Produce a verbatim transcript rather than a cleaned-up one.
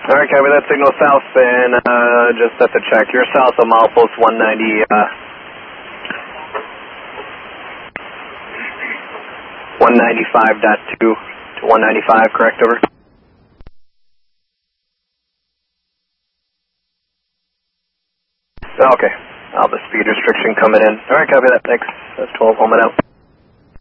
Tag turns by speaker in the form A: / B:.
A: All right, copy that. Signal south, and uh, just set the check. You're south of milepost one ninety, uh, one ninety-five point two to one ninety-five, correct, over? Okay. All the speed restriction coming in. All right, copy that. Thanks. That's twelve, home and out.